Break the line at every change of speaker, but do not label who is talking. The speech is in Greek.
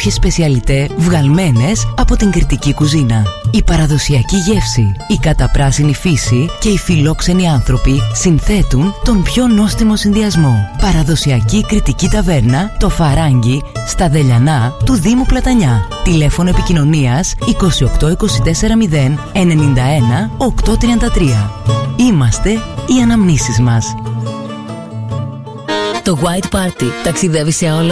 κάποιες σπεσιαλιτέ βγαλμένες από την κρητική κουζίνα. Η παραδοσιακή γεύση, η καταπράσινη φύση και οι φιλόξενοι άνθρωποι συνθέτουν τον πιο νόστιμο συνδυασμό. Παραδοσιακή κρητική ταβέρνα, το Φαράγγι, στα Δελιανά του Δήμου Πλατανιά. Τηλέφωνο επικοινωνίας 28 24 0 91 833. Είμαστε οι αναμνήσεις μας.
Το White Party ταξιδεύει σε όλα